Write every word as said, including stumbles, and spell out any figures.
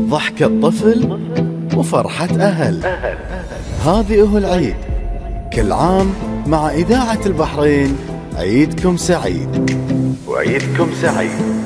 ضحكة طفل وفرحة أهل. هذه هو العيد، كل عام مع إذاعة البحرين. عيدكم سعيد وعيدكم سعيد.